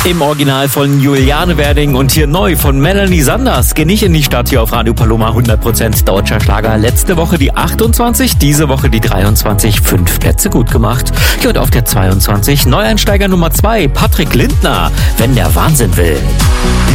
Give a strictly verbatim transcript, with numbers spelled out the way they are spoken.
Im Original von Juliane Werding und hier neu von Melanie Sanders. Geh nicht in die Stadt hier auf Radio Paloma, hundert Prozent deutscher Schlager. Letzte Woche die achtundzwanzig, diese Woche die dreiundzwanzig. Fünf Plätze gut gemacht. Hier und auf der zweiundzwanzig Neueinsteiger Nummer zwei, Patrick Lindner, Wenn der Wahnsinn will.